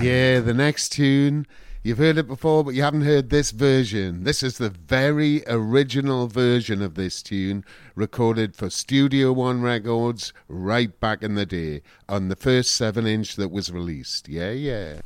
Yeah, the next tune, you've heard it before, but you haven't heard this version. This is the very original version of this tune, recorded for Studio One Records right back in the day, on the first 7-inch that was released. Yeah, yeah.